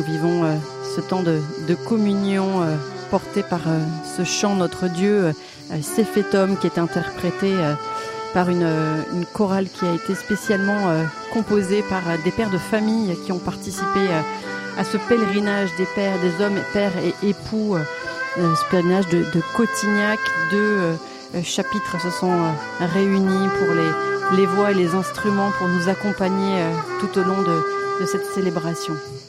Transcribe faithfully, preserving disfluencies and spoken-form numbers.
nous vivons euh, ce temps de, de communion euh, porté par euh, ce chant Notre Dieu, euh, Sephetum, qui est interprété euh, par une, euh, une chorale qui a été spécialement euh, composée par euh, des pères de famille qui ont participé euh, à ce pèlerinage des pères, des hommes, pères et époux, euh, ce pèlerinage de, de Cotignac. Deux euh, chapitres se sont euh, réunis pour les, les voix et les instruments pour nous accompagner euh, tout au long de, de cette célébration.